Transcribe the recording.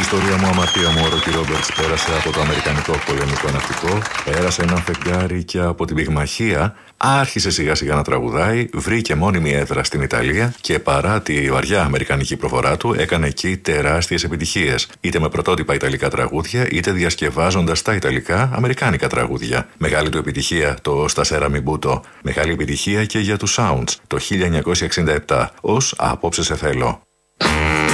Ιστορία μου, αμαρτία μου, ο Ρόκι Ρόμπερτς πέρασε από το αμερικανικό πολεμικό ναυτικό, πέρασε έναν φεγγάρι και από την πυγμαχία άρχισε σιγά σιγά να τραγουδάει, βρήκε μόνιμη έδρα στην Ιταλία και παρά τη βαριά αμερικανική προφορά του έκανε εκεί τεράστιες επιτυχίες, είτε με πρωτότυπα ιταλικά τραγούδια είτε διασκευάζοντας τα ιταλικά αμερικάνικα τραγούδια. Μεγάλη του επιτυχία το Stasera mi butto, μεγάλη επιτυχία και για τους Sounds το 1967 ως Απόψε σε θέλω.